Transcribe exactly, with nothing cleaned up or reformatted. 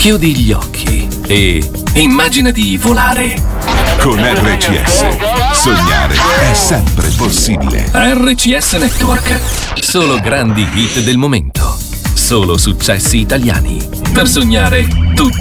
Chiudi gli occhi e immagina di volare. Con R C S, sognare è sempre possibile. R C S Network. Solo grandi hit del momento. Solo successi italiani. Per sognare tutto.